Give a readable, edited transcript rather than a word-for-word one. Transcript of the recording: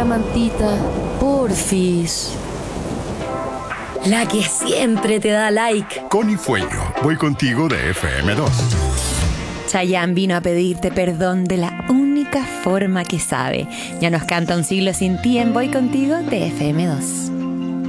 la mantita, porfis. La que siempre te da like. Connie Fueño, voy contigo de FM2. Chayanne vino a pedirte perdón de la única forma que sabe. Ya nos canta Un siglo sin ti en Voy contigo de FM2.